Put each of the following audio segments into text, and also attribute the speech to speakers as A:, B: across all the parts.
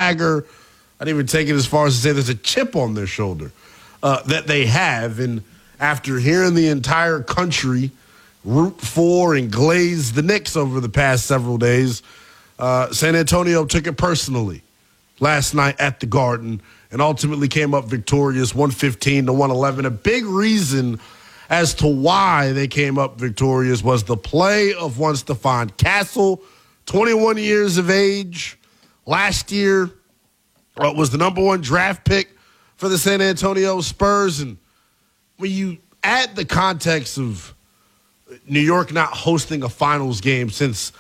A: swagger. I'd even take it as far as to say there's a chip on their shoulder that they have. And after hearing the entire country root for and glaze the Knicks over the past several days, San Antonio took it personally last night at the Garden and ultimately came up victorious 115-111. A big reason as to why they came up victorious was the play of one Stephon Castle, 21 years of age. Last year was the number one draft pick for the San Antonio Spurs. And when you add the context of New York not hosting a finals game since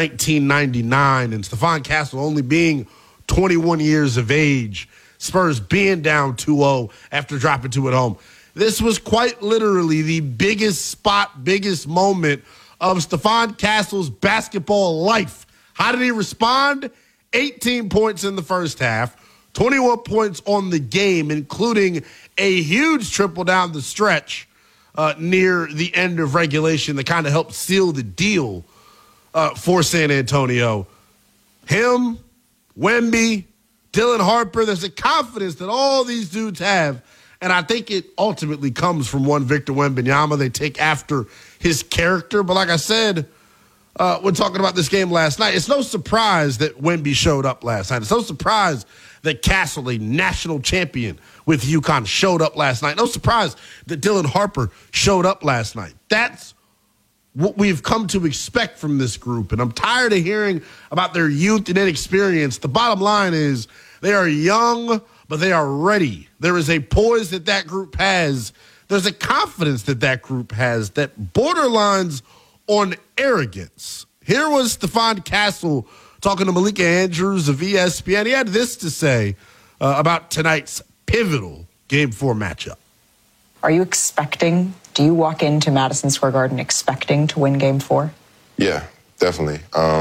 A: 1999 and Stephon Castle only being 21 years of age, Spurs being down 2-0 after dropping 2 at home. This was quite literally the biggest moment of Stephon Castle's basketball life. How did he respond? 18 points in the first half, 21 points on the game, including a huge triple down the stretch near the end of regulation that kind of helped seal the deal for San Antonio. Him, Wemby, Dylan Harper, there's a confidence that all these dudes have, and I think it ultimately comes from one Victor Wembanyama. They take after his character, but like I said, when talking about this game last night, it's no surprise that Wemby showed up last night. It's no surprise that Castle, a national champion with UConn, showed up last night. No surprise that Dylan Harper showed up last night. That's what we've come to expect from this group, and I'm tired of hearing about their youth and inexperience. The bottom line is they are young, but they are ready. There is a poise that group has. There's a confidence that group has that borderlines on arrogance. Here was Stephon Castle talking to Malika Andrews of ESPN. He had this to say about tonight's pivotal Game 4 matchup.
B: Are you do you walk into Madison Square Garden expecting to win Game 4?
C: Yeah, definitely.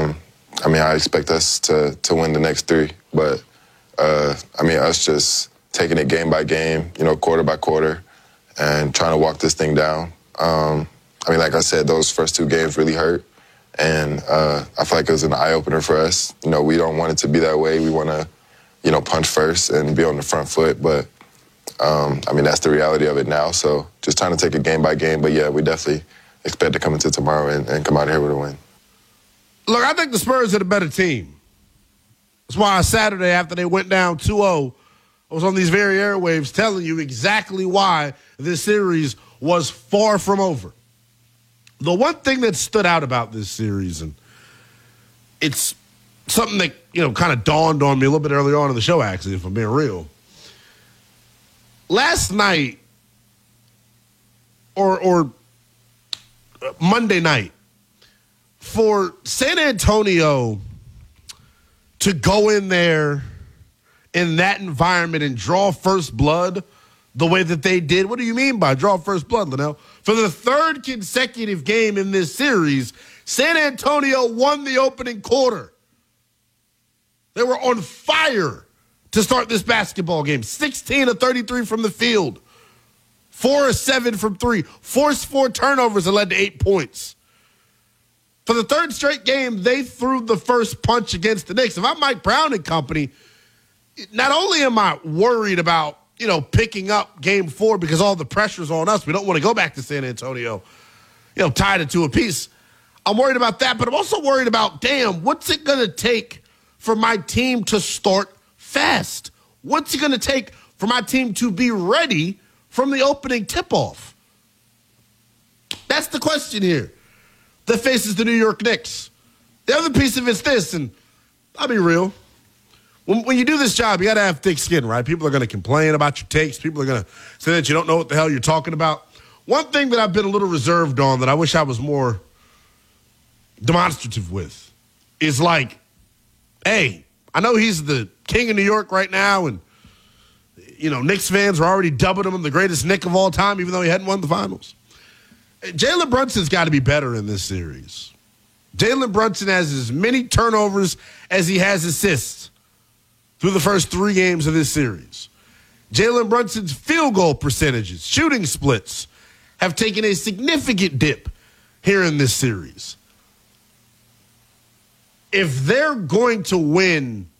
C: I expect us to win the next 3, but us just taking it game by game, quarter by quarter, and trying to walk this thing down. Like I said, those first 2 games really hurt, and I feel like it was an eye-opener for us. We don't want it to be that way. We want to, punch first and be on the front foot, but that's the reality of it now. So just trying to take it game by game. But, yeah, we definitely expect to come into tomorrow and come out here with a win.
A: Look, I think the Spurs are the better team. That's why on Saturday after they went down 2-0, I was on these very airwaves telling you exactly why this series was far from over. The one thing that stood out about this series, and it's something that, kind of dawned on me a little bit earlier on in the show, actually, if I'm being real. Last night, or Monday night, for San Antonio to go in there in that environment and draw first blood the way that they did. What do you mean by draw first blood, Linnell? For the 3rd consecutive game in this series, San Antonio won the opening quarter. They were on fire to start this basketball game. 16 of 33 from the field. 4 of 7 from 3. Forced 4 turnovers and led to 8 points. For the 3rd straight game, they threw the first punch against the Knicks. If I'm Mike Brown and company, not only am I worried about, picking up Game 4 because all the pressure's on us. We don't want to go back to San Antonio, tied it to a piece. I'm worried about that, but I'm also worried about, what's it going to take for my team to start fast? What's it going to take for my team to be ready from the opening tip-off? That's the question here that faces the New York Knicks. The other piece of it's this, and I'll be real. When you do this job, you got to have thick skin, right? People are going to complain about your takes. People are going to say that you don't know what the hell you're talking about. One thing that I've been a little reserved on that I wish I was more demonstrative with is like, hey, I know he's the king of New York right now, and, Knicks fans are already dubbing him the greatest Knick of all time, even though he hadn't won the finals. Jalen Brunson's got to be better in this series. Jalen Brunson has as many turnovers as he has assists through the first 3 games of this series. Jalen Brunson's field goal percentages, shooting splits, have taken a significant dip here in this series. If they're going to win